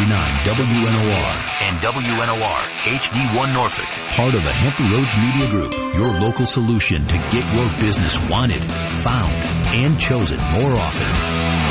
WNOR and WNOR HD1 Norfolk. Part of the Hampton Roads Media Group, your local solution to get your business wanted, found, and chosen more often.